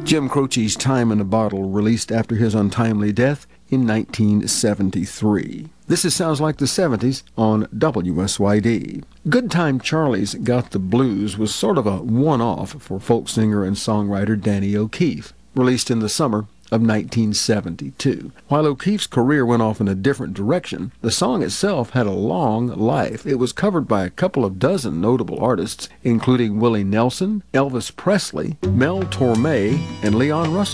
Jim Croce's Time in a Bottle, released after his untimely death in 1973. This is Sounds Like the 70s on WSYD. Good Time Charlie's Got the Blues was sort of a one-off for folk singer and songwriter Danny O'Keefe, released in the summer of 1972. While O'Keefe's career went off in a different direction, the song itself had a long life. It was covered by a couple of dozen notable artists, including Willie Nelson, Elvis Presley, Mel Torme, and Leon Russell.